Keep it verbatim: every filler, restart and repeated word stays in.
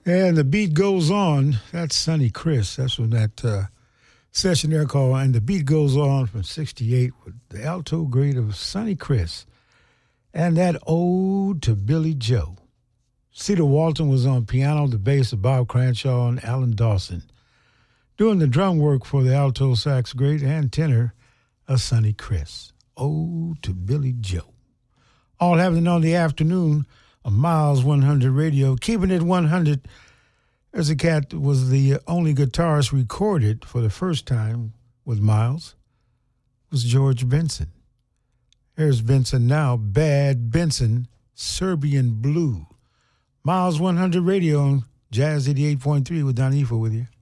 And the beat goes on. That's Sonny Chris. That's from that uh, session there called And the Beat Goes On from sixty-eight with the alto grade of Sonny Chris. And that ode to Billy Joe. Cedar Walton was on piano, the bass of Bob Cranshaw and Alan Dawson. Doing the drum work for the alto sax great and tenor of Sonny Chris. Ode to Billy Joe. All happening on the afternoon of Miles one hundred Radio. Keeping it one hundred. There's a cat that was the only guitarist recorded for the first time with Miles. It was George Benson. Here's Benson now. Bad Benson, Serbian Blue. Miles one hundred Radio on Jazz eighty-eight point three with Don Ifo with you.